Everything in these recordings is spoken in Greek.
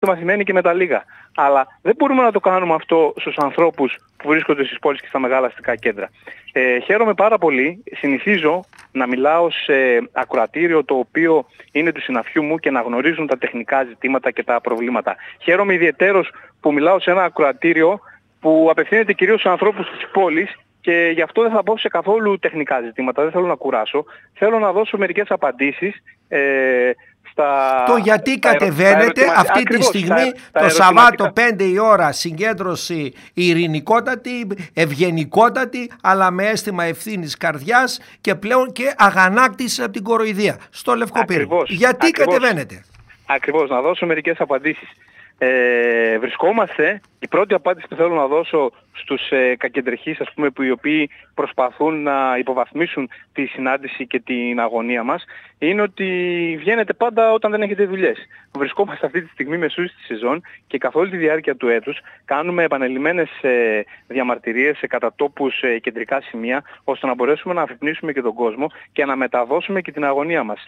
μαθημένοι και με τα λίγα. Αλλά δεν μπορούμε να το κάνουμε αυτό στους ανθρώπους που βρίσκονται στις πόλεις και στα μεγάλα αστικά κέντρα. Χαίρομαι πάρα πολύ. Συνηθίζω να μιλάω σε ακροατήριο το οποίο είναι του συναφιού μου και να γνωρίζουν τα τεχνικά ζητήματα και τα προβλήματα. Χαίρομαι ιδιαιτέρως που μιλάω σε ένα ακροατήριο που απευθύνεται κυρίως στους ανθρώπους της πόλης και γι' αυτό δεν θα μπω σε καθόλου τεχνικά ζητήματα. Δεν θέλω να κουράσω. Θέλω να δώσω μερικές απαντήσεις το γιατί κατεβαίνετε αυτή τη στιγμή το Σαββάτο 5 η ώρα, συγκέντρωση ειρηνικότατη, ευγενικότατη, αλλά με αίσθημα ευθύνης καρδιάς και πλέον και αγανάκτηση από την κοροϊδία στο Λευκό Πύργο. Γιατί κατεβαίνετε? Ακριβώς, να δώσω μερικές απαντήσεις. Βρισκόμαστε, η πρώτη απάντηση που θέλω να δώσω στους κακεντρεχείς, ας πούμε, που οι οποίοι προσπαθούν να υποβαθμίσουν τη συνάντηση και την αγωνία μας, είναι ότι βγαίνετε πάντα όταν δεν έχετε δουλειές. Βρισκόμαστε αυτή τη στιγμή μεσούς τη σεζόν και καθ' όλη τη διάρκεια του έτους κάνουμε επανελειμμένες διαμαρτυρίες σε κατατόπους κεντρικά σημεία, ώστε να μπορέσουμε να αφυπνίσουμε και τον κόσμο και να μεταδώσουμε και την αγωνία μας.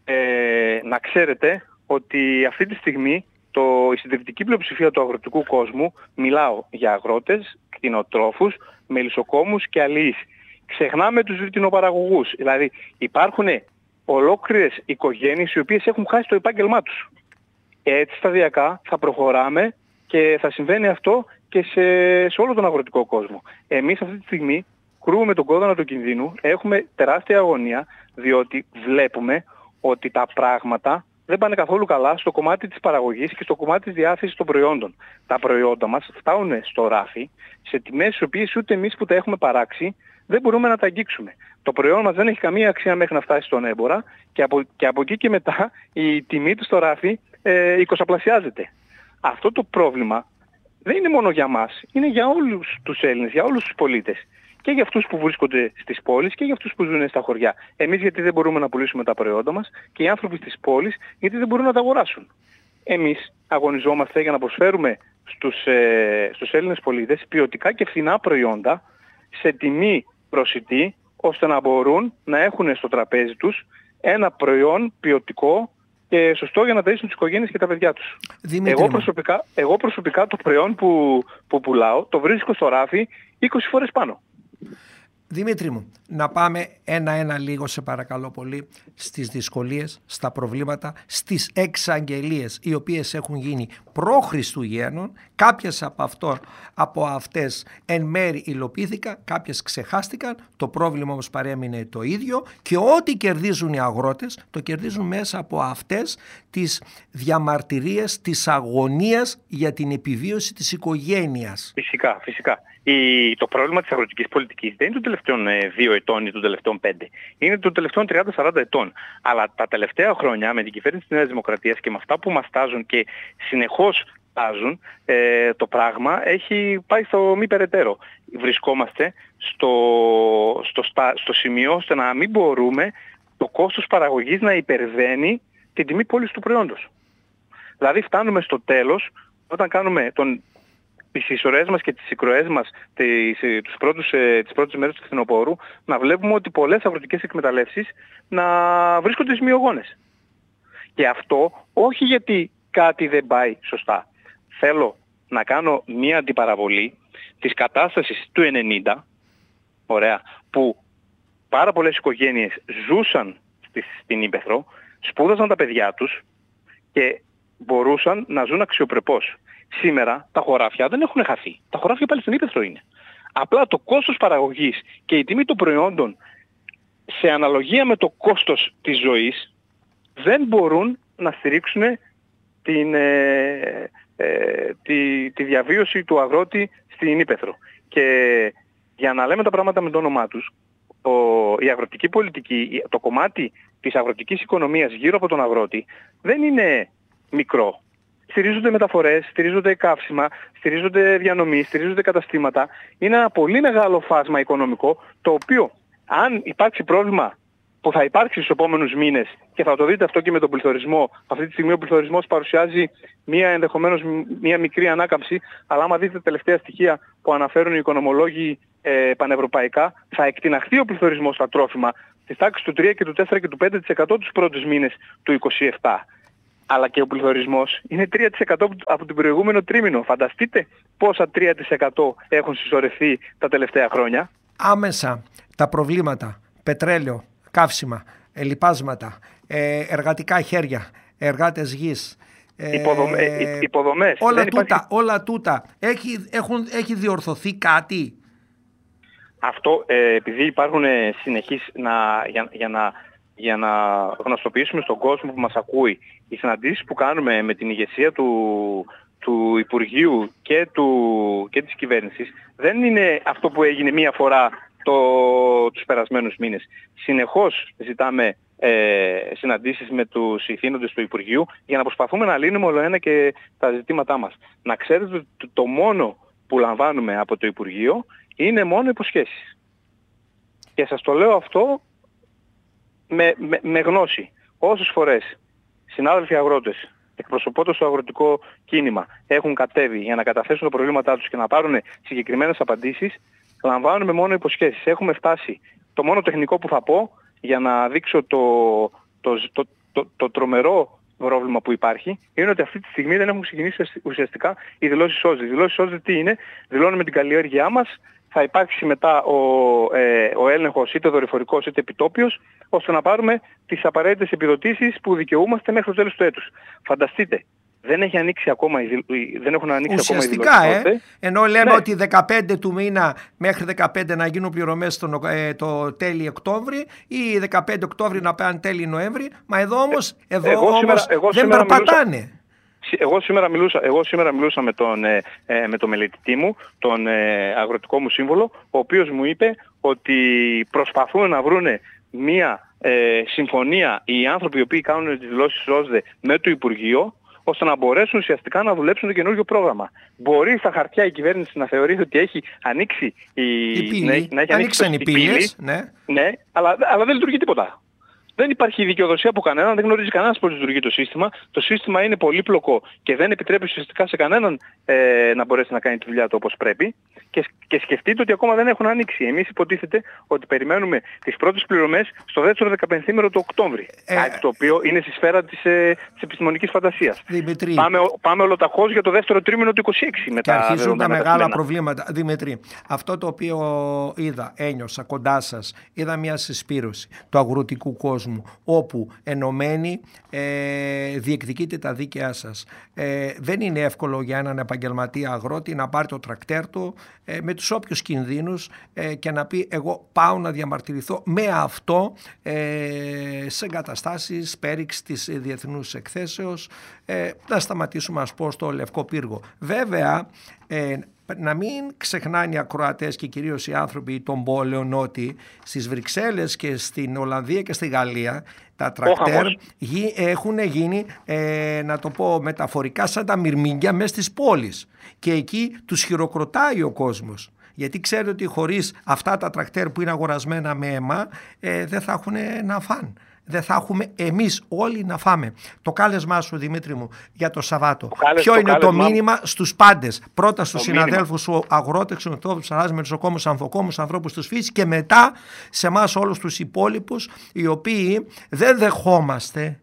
Να ξέρετε ότι αυτή τη στιγμή η συντριπτική πλειοψηφία του αγροτικού κόσμου, μιλάω για αγρότες, κτηνοτρόφους, μελισσοκόμους και αλληλείς. Ξεχνάμε τους βιτινοπαραγωγούς. Δηλαδή υπάρχουν ολόκληρες οικογένειες οι οποίες έχουν χάσει το επάγγελμά τους. Έτσι σταδιακά θα προχωράμε και θα συμβαίνει αυτό και σε όλο τον αγροτικό κόσμο. Εμείς αυτή τη στιγμή κρούουμε τον κόδωνα του κινδύνου, έχουμε τεράστια αγωνία, διότι βλέπουμε ότι τα πράγματα δεν πάνε καθόλου καλά στο κομμάτι της παραγωγής και στο κομμάτι της διάθεσης των προϊόντων. Τα προϊόντα μας φτάνουν στο ράφι σε τιμές τις οποίες ούτε εμείς που τα έχουμε παράξει δεν μπορούμε να τα αγγίξουμε. Το προϊόν μας δεν έχει καμία αξία μέχρι να φτάσει στον έμπορα και από εκεί και μετά η τιμή του στο ράφι 20πλασιάζεται. Αυτό το πρόβλημα δεν είναι μόνο για μας, είναι για όλους τους Έλληνες, για όλους τους πολίτες. Και για αυτούς που βρίσκονται στις πόλεις και για αυτούς που ζουν στα χωριά. Εμείς γιατί δεν μπορούμε να πουλήσουμε τα προϊόντα μας και οι άνθρωποι στις πόλεις γιατί δεν μπορούν να τα αγοράσουν. Εμείς αγωνιζόμαστε για να προσφέρουμε στους Έλληνες πολίτες ποιοτικά και φθηνά προϊόντα σε τιμή προσιτή, ώστε να μπορούν να έχουν στο τραπέζι τους ένα προϊόν ποιοτικό και σωστό για να ταΐσουν τις οικογένειες και τα παιδιά τους. Εγώ προσωπικά το προϊόν που πουλάω το βρίσκω στο ράφι 20 φορές πάνω. Δημήτρη μου, να πάμε ένα-ένα λίγο σε παρακαλώ πολύ στις δυσκολίες, στα προβλήματα, στις εξαγγελίες οι οποίες έχουν γίνει προ-Χριστουγέννων. Κάποιες από αυτές εν μέρη υλοποιήθηκαν, κάποιες ξεχάστηκαν, το πρόβλημα όμως παρέμεινε το ίδιο και ό,τι κερδίζουν οι αγρότες το κερδίζουν μέσα από αυτές τις διαμαρτυρίες της αγωνίας για την επιβίωση της οικογένειας. Φυσικά. Το πρόβλημα της αγροτικής πολιτικής δεν είναι των τελευταίων 2 ετών ή των τελευταίων 5. Είναι των τελευταίων 30-40 ετών. Αλλά τα τελευταία χρόνια με την κυβέρνηση της Νέας Δημοκρατίας και με αυτά που μας τάζουν και συνεχώς τάζουν, το πράγμα έχει πάει στο μη περαιτέρω. Βρισκόμαστε στο σημείο ώστε να μην μπορούμε το κόστος παραγωγής να υπερβαίνει την τιμή πώλησης του προϊόντος. Δηλαδή φτάνουμε στο τέλος όταν κάνουμε τις εισορές μας και τις εικροές μας τις πρώτες μέρες του φθινοπόρου να βλέπουμε ότι πολλές αγροτικές εκμεταλλεύσεις να βρίσκονται στις μειογόνες. Και αυτό όχι γιατί κάτι δεν πάει σωστά. Θέλω να κάνω μία αντιπαραβολή της κατάστασης του 90, ωραία, που πάρα πολλές οικογένειες ζούσαν στην Ύπαιθρο, σπούδαζαν τα παιδιά τους και μπορούσαν να ζουν αξιοπρεπώς. Σήμερα τα χωράφια δεν έχουν χαθεί. Τα χωράφια πάλι στην Ύπαιθρο είναι. Απλά το κόστος παραγωγής και η τιμή των προϊόντων σε αναλογία με το κόστος της ζωής δεν μπορούν να στηρίξουν τη διαβίωση του αγρότη στην Ύπαιθρο. Και για να λέμε τα πράγματα με το όνομά τους, η αγροτική πολιτική, το κομμάτι της αγροτικής οικονομίας γύρω από τον αγρότη δεν είναι μικρό. Στηρίζονται μεταφορές, στηρίζονται καύσιμα, στηρίζονται διανομή, στηρίζονται καταστήματα. Είναι ένα πολύ μεγάλο φάσμα οικονομικό, το οποίο αν υπάρξει πρόβλημα που θα υπάρξει στους επόμενους μήνες και θα το δείτε αυτό και με τον πληθωρισμό. Αυτή τη στιγμή ο πληθωρισμός παρουσιάζει ενδεχομένως μία μικρή ανάκαμψη, αλλά άμα δείτε τα τελευταία στοιχεία που αναφέρουν οι οικονομολόγοι πανευρωπαϊκά, θα εκτιναχθεί ο πληθωρισμός στα τρόφιμα στις τάξεις του 3 και του 4 και του 5% τους πρώτους μήνες του 2027. αλλά και ο πληθωρισμός είναι 3% από το προηγούμενο τρίμηνο. Φανταστείτε πόσα 3% έχουν συσσωρευτεί τα τελευταία χρόνια. Άμεσα τα προβλήματα, πετρέλαιο, καύσιμα, λιπάσματα, εργατικά χέρια, εργάτες γης, υποδομές. Όλα τούτα. Έχει διορθωθεί κάτι? Αυτό επειδή υπάρχουν συνεχείς για να γνωστοποιήσουμε στον κόσμο που μας ακούει, οι συναντήσεις που κάνουμε με την ηγεσία του Υπουργείου και της κυβέρνησης δεν είναι αυτό που έγινε μία φορά τους περασμένους μήνες. Συνεχώς ζητάμε συναντήσεις με τους ηθήνοντες του Υπουργείου για να προσπαθούμε να λύνουμε όλο ένα και τα ζητήματά μας. Να ξέρετε ότι το μόνο που λαμβάνουμε από το Υπουργείο είναι μόνο υποσχέσεις. Και σας το λέω αυτό με γνώση. Όσες φορές συνάδελφοι αγρότες, εκπροσωπώντας το αγροτικό κίνημα, έχουν κατέβει για να καταθέσουν τα προβλήματά τους και να πάρουν συγκεκριμένες απαντήσεις, λαμβάνουμε μόνο υποσχέσεις. Έχουμε φτάσει, το μόνο τεχνικό που θα πω για να δείξω το τρομερό πρόβλημα που υπάρχει, είναι ότι αυτή τη στιγμή δεν έχουν ξεκινήσει ουσιαστικά οι δηλώσεις ΩΣΔΕ. Οι δηλώσεις ΩΣΔΕ τι είναι? Δηλώνουμε την καλλιέργειά μας, θα υπάρξει μετά ο έλεγχος είτε δορυφορικός είτε επιτόπιος, ώστε να πάρουμε τις απαραίτητες επιδοτήσεις που δικαιούμαστε μέχρι το τέλος του έτους. Φανταστείτε, δεν έχουν ανοίξει ακόμα οι δηλώσεις. Ουσιαστικά, ενώ λέμε ότι 15 του μήνα μέχρι 15 να γίνουν πληρωμές το τέλη Οκτώβρη ή 15 Οκτώβρη να πάνε τέλη Νοέμβρη, μα εδώ όμως δεν περπατάνε. Εγώ σήμερα μιλούσα με τον μελετητή μου, τον αγροτικό μου σύμβολο, ο οποίος μου είπε ότι προσπαθούν να βρούνε μία συμφωνία οι άνθρωποι οι οποίοι κάνουν τις δηλώσεις ΩΣΔΕ με το Υπουργείο, ώστε να μπορέσουν ουσιαστικά να δουλέψουν το καινούργιο πρόγραμμα. Μπορεί στα χαρτιά η κυβέρνηση να θεωρεί ότι έχει ανοίξει ανοίξαν οι πύλες, ναι, αλλά δεν λειτουργεί τίποτα. Δεν υπάρχει δικαιοδοσία από κανέναν, δεν γνωρίζει κανένας πώς λειτουργεί το σύστημα. Το σύστημα είναι πολύπλοκο και δεν επιτρέπει ουσιαστικά σε κανέναν να μπορέσει να κάνει τη δουλειά του όπως πρέπει. Και σκεφτείτε ότι ακόμα δεν έχουν ανοίξει. Εμείς υποτίθεται ότι περιμένουμε τις πρώτες πληρωμές στο δεύτερο 15ήμερο του Οκτώβρη. Κάτι το οποίο είναι στη σφαίρα της επιστημονικής φαντασίας. Δημητρή. Πάμε ολοταχώς για το δεύτερο τρίμηνο του 26. Και αρχίζουν τα μεγάλα προβλήματα. Δημητρή, αυτό το οποίο ένιωσα κοντά σας, είδα μια συσπήρωση του αγροτικού κόσμου, όπου ενωμένοι διεκδικείτε τα δίκαιά σας. Δεν είναι εύκολο για έναν επαγγελματία αγρότη να πάρει το τρακτέρ του με τους όποιους κινδύνους και να πει εγώ πάω να διαμαρτυρηθώ με αυτό σε εγκαταστάσεις πέριξ της διεθνούς εκθέσεως, να σταματήσουμε ας πω στο Λευκό Πύργο. Βέβαια να μην ξεχνάνε οι ακροατές και κυρίως οι άνθρωποι των πόλεων ότι στις Βρυξέλλες και στην Ολλανδία και στη Γαλλία τα τρακτέρ έχουν γίνει, να το πω μεταφορικά, σαν τα μυρμήγκια μέσα στις πόλεις. Και εκεί τους χειροκροτάει ο κόσμος. Γιατί ξέρετε ότι χωρίς αυτά τα τρακτέρ που είναι αγορασμένα με αίμα δεν θα έχουν να φάνε. Δεν θα έχουμε εμείς όλοι να φάμε. Το κάλεσμά σου, Δημήτρη μου, για το Σαββάτο. Ποιο είναι το μήνυμα στους πάντες? Πρώτα στους συναδέλφους σου αγρότες, ξενοτρόφους, ψαράδες, μελισσοκόμους, αμφοκόμους, ανθρώπους τους φύσης, και μετά σε εμάς όλους τους υπόλοιπους, οι οποίοι δεν δεχόμαστε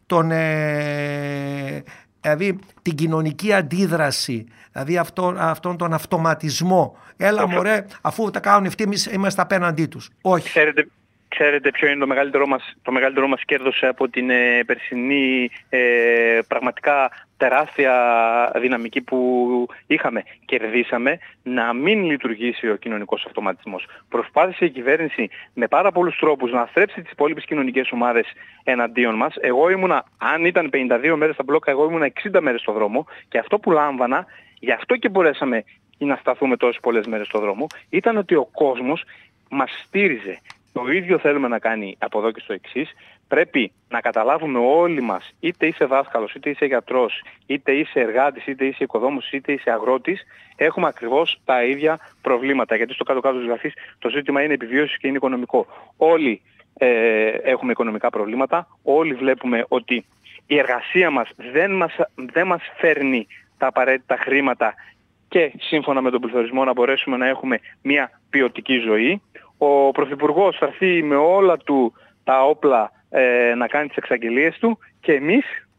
δηλαδή την κοινωνική αντίδραση, δηλαδή αυτόν τον αυτοματισμό. Έλα μωρέ, αφού τα κάνουν αυτοί, εμείς είμαστε απέναντί τους. Όχι. Ξέρετε ποιο είναι το μεγαλύτερό μας κέρδος από την περσινή πραγματικά τεράστια δυναμική που είχαμε? Κερδίσαμε να μην λειτουργήσει ο κοινωνικός αυτοματισμός. Προσπάθησε η κυβέρνηση με πάρα πολλούς τρόπους να στρέψει τις υπόλοιπες κοινωνικές ομάδες εναντίον μας. Εγώ ήμουνα, αν ήταν 52 μέρες στα μπλόκα, εγώ ήμουνα 60 μέρες στο δρόμο, και αυτό που λάμβανα, γι' αυτό και μπορέσαμε να σταθούμε τόσες πολλές μέρες στο δρόμο, ήταν ότι ο κόσμος μας στήριζε. Το ίδιο θέλουμε να κάνει από εδώ και στο εξής. Πρέπει να καταλάβουμε όλοι μας, είτε είσαι δάσκαλος, είτε είσαι γιατρός, είτε είσαι εργάτης, είτε είσαι οικοδόμος, είτε είσαι αγρότης, έχουμε ακριβώς τα ίδια προβλήματα. Γιατί στο κάτω-κάτω της γραφής το ζήτημα είναι επιβίωση και είναι οικονομικό. Όλοι έχουμε οικονομικά προβλήματα, όλοι βλέπουμε ότι η εργασία μας δεν μας φέρνει τα απαραίτητα χρήματα και σύμφωνα με τον πληθωρισμό να μπορέσουμε να έχουμε μια ποιοτική ζωή. Ο Πρωθυπουργός θα έρθει με όλα του τα όπλα να κάνει τις εξαγγελίες του, και εμείς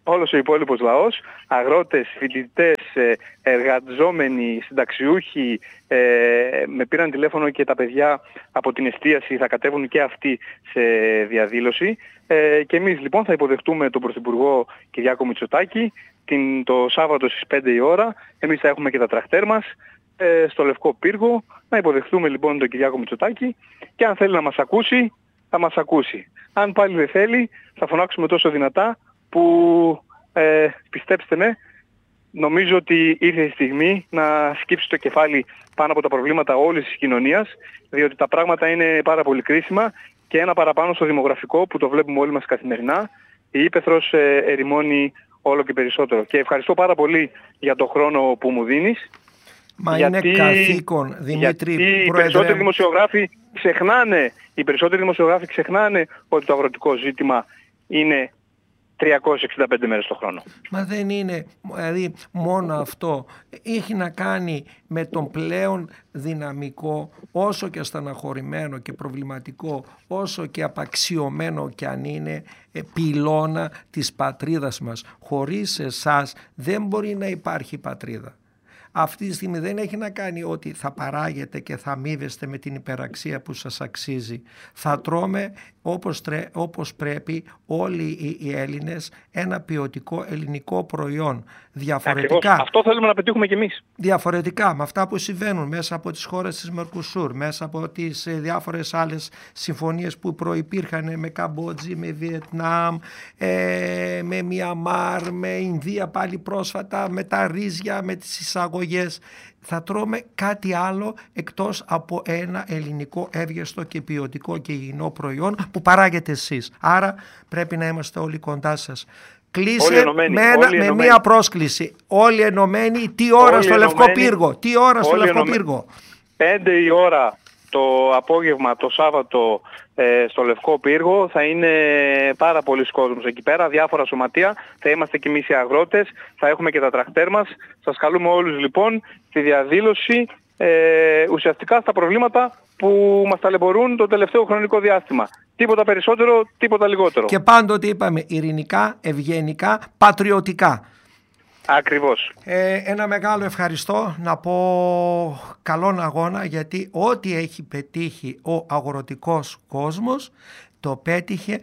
όλος ο υπόλοιπος λαός, αγρότες, φοιτητές, εργαζόμενοι, συνταξιούχοι, με πήραν τηλέφωνο και τα παιδιά από την εστίαση θα κατέβουν και αυτοί σε διαδήλωση. Και εμείς λοιπόν θα υποδεχτούμε τον Πρωθυπουργό Κυριάκο Μητσοτάκη το Σάββατο στις 5 η ώρα. Εμείς θα έχουμε και τα τραχτέρ μας στο Λευκό Πύργο. Να υποδεχτούμε λοιπόν τον Κυριάκο Μητσοτάκη και αν θέλει να μας ακούσει, θα μας ακούσει. Αν πάλι δεν θέλει, θα φωνάξουμε τόσο δυνατά που πιστέψτε με, νομίζω ότι ήρθε η στιγμή να σκύψει το κεφάλι πάνω από τα προβλήματα όλης της κοινωνίας, διότι τα πράγματα είναι πάρα πολύ κρίσιμα και ένα παραπάνω στο δημογραφικό που το βλέπουμε όλοι μας καθημερινά, η ύπαιθρος ερημώνει όλο και περισσότερο. Και ευχαριστώ πάρα πολύ για τον χρόνο που μου δίνεις. Μα είναι καθήκον, Δημήτρη, γιατί οι περισσότεροι δημοσιογράφοι ξεχνάνε ότι το αγροτικό ζήτημα είναι 365 μέρες το χρόνο. Μα δεν είναι δηλαδή μόνο αυτό. Έχει να κάνει με τον πλέον δυναμικό, όσο και στεναχωρημένο και προβληματικό, όσο και απαξιωμένο κι αν είναι, πυλώνα της πατρίδας μας. Χωρίς εσάς δεν μπορεί να υπάρχει πατρίδα. Αυτή τη στιγμή δεν έχει να κάνει ότι θα παράγετε και θα αμείβεστε με την υπεραξία που σας αξίζει. Θα τρώμε όπως πρέπει όλοι οι Έλληνες ένα ποιοτικό ελληνικό προϊόν. Διαφορετικά. Ακριβώς. Αυτό θέλουμε να πετύχουμε κι εμείς. Διαφορετικά με αυτά που συμβαίνουν μέσα από τις χώρες της Μερκουσούρ, μέσα από τις διάφορες άλλες συμφωνίες που προϋπήρχαν με Καμπότζη, με Βιετνάμ, με Μιαμάρ, με Ινδία πάλι πρόσφατα, με τα ρύζια, με τις εισαγωγές. Θα τρώμε κάτι άλλο εκτός από ένα ελληνικό εύγεστο και ποιοτικό και υγιεινό προϊόν που παράγετε εσείς. Άρα πρέπει να είμαστε όλοι κοντά σας. Κλείσε με μία πρόσκληση. Όλοι ενωμένοι. Τι ώρα στο Λευκό Πύργο? 5 η ώρα το απόγευμα το Σάββατο στο Λευκό Πύργο. Θα είναι πάρα πολλοί κόσμος εκεί πέρα, διάφορα σωματεία. Θα είμαστε κι εμείς οι αγρότες, θα έχουμε και τα τραχτέρ μας. Σας καλούμε όλους λοιπόν στη διαδήλωση ουσιαστικά στα προβλήματα που μας ταλαιπωρούν το τελευταίο χρονικό διάστημα. Τίποτα περισσότερο, τίποτα λιγότερο. Και πάντοτε είπαμε ειρηνικά, ευγενικά, πατριωτικά. Ακριβώς. Ένα μεγάλο ευχαριστώ, να πω καλόν αγώνα, γιατί ό,τι έχει πετύχει ο αγροτικός κόσμος το πέτυχε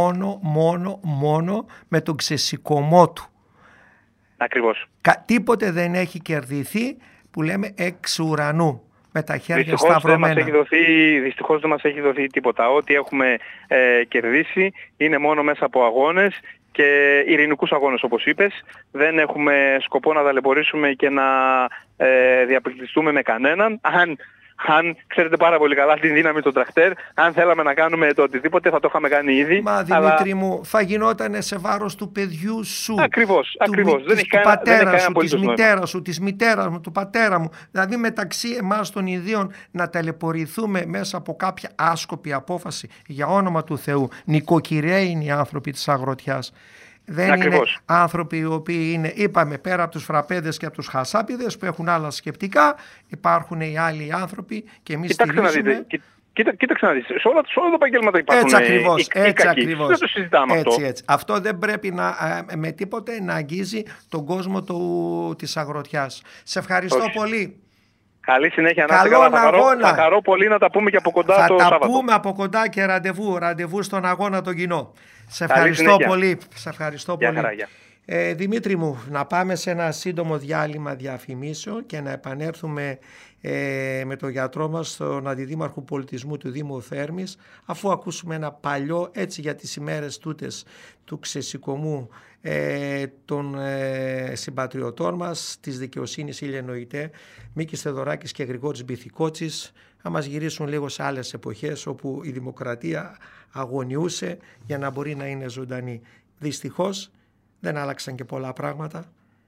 μόνο με τον ξεσηκωμό του. Ακριβώς. Τίποτε δεν έχει κερδιθεί που λέμε εξ ουρανού. Με τα χέρια σταυρωμένα. Δυστυχώς δεν μας έχει δοθεί τίποτα. Ό,τι έχουμε κερδίσει είναι μόνο μέσα από αγώνες και ειρηνικούς αγώνες όπως είπες. Δεν έχουμε σκοπό να ταλαιπωρήσουμε και να διαπληκτιστούμε με κανέναν. Αν ξέρετε πάρα πολύ καλά την δύναμη του τραχτέρ, αν θέλαμε να κάνουμε το οτιδήποτε θα το είχαμε κάνει ήδη. Μα Δημήτρη μου, θα γινότανε σε βάρος του παιδιού σου. Ακριβώς. Δεν έχει κανένα πατέρα σου, της μητέρας σου, της μητέρας μου, του πατέρα μου. Δηλαδή μεταξύ εμάς των ιδίων να ταλαιπωρηθούμε μέσα από κάποια άσκοπη απόφαση, για όνομα του Θεού. Νοικοκυρέοι είναι οι άνθρωποι της αγροτιάς. Δεν είναι άνθρωποι οι οποίοι είναι, είπαμε, πέρα από τους φραπέδες και από τους χασάπιδες που έχουν άλλα σκεπτικά, υπάρχουν οι άλλοι άνθρωποι και εμείς στηρίζουμε. Κοίταξε να δεις, σε όλα τα επαγγέλματα υπάρχουν. Έτσι ακριβώς. Δεν το συζητάμε αυτό. Έτσι. Αυτό δεν πρέπει με τίποτε να αγγίζει τον κόσμο της αγροτιάς. Σε ευχαριστώ πολύ. Καλή συνέχεια, να είστε καλά. Θα χαρώ πολύ να τα πούμε και από κοντά το Σάββατο. Θα τα πούμε από κοντά και ραντεβού στον αγώνα τον κοινό. Σε ευχαριστώ πολύ. Δημήτρη μου, να πάμε σε ένα σύντομο διάλειμμα διαφημίσεων και να επανέλθουμε με τον γιατρό μας, τον Αντιδήμαρχο Πολιτισμού του Δήμου Θέρμης, αφού ακούσουμε ένα παλιό, έτσι για τις ημέρες τούτες του ξεσηκωμού των συμπατριωτών μας, της δικαιοσύνης Ηλιενοητέ, Μίκης Θεοδωράκης και Γρηγόρης Μπιθικότσης, να μας γυρίσουν λίγο σε άλλες εποχές όπου η δημοκρατία αγωνιούσε για να μπορεί να είναι ζωντανή. Δυστυχώς δεν άλλαξαν και πολλά πράγματα.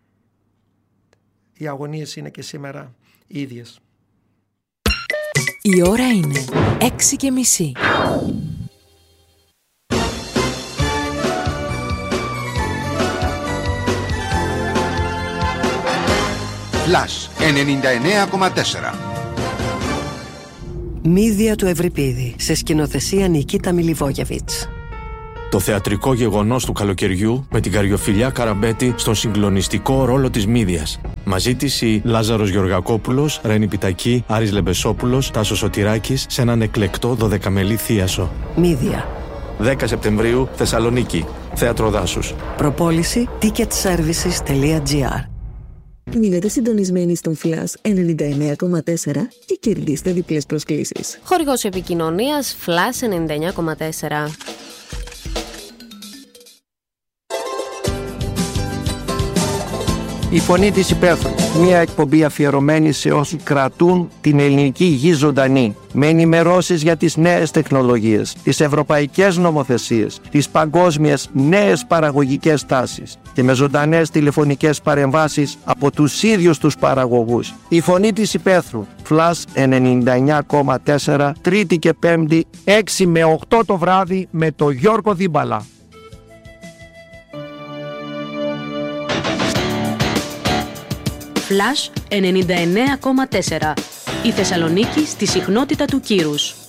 Οι αγωνίες είναι και σήμερα οι ίδιες. Η ώρα είναι 6:30. Φλας 99,4. Μύδια του Ευρυπίδη, σε σκηνοθεσία Νικίτα Μιλιβόγεβιτς. Το θεατρικό γεγονός του καλοκαιριού με την Καριοφιλιά Καραμπέτη στον συγκλονιστικό ρόλο της Μύδιας. Μαζί της η Λάζαρος Γεωργακόπουλος, Ρένη Πιτακή, Άρης Λεμπεσόπουλος, Τάσος Σωτηράκης σε έναν εκλεκτό 12μελή θίασο. Μύδια. 10 Σεπτεμβρίου, Θεσσαλονίκη. Θέατρο Δάσους. Προπόληση ticketservices.gr. Μείνετε συντονισμένοι στον Flash 99,4 και κερδίστε διπλές προσκλήσεις. Χορηγός επικοινωνίας Flash 99,4. Η Φωνή της Υπαίθρου. Μια εκπομπή αφιερωμένη σε όσους κρατούν την ελληνική γη ζωντανή. Με ενημερώσεις για τις νέες τεχνολογίες, τις ευρωπαϊκές νομοθεσίες, τις παγκόσμιες νέες παραγωγικές τάσεις και με ζωντανές τηλεφωνικές παρεμβάσεις από τους ίδιους τους παραγωγούς. Η Φωνή της Υπαίθρου. Flash 99,4 Τρίτη και Πέμπτη 6 με 8 το βράδυ με το Γιώργο Δίμπαλα. Flash 99,4. Η Θεσσαλονίκη στη συχνότητα του κύρους.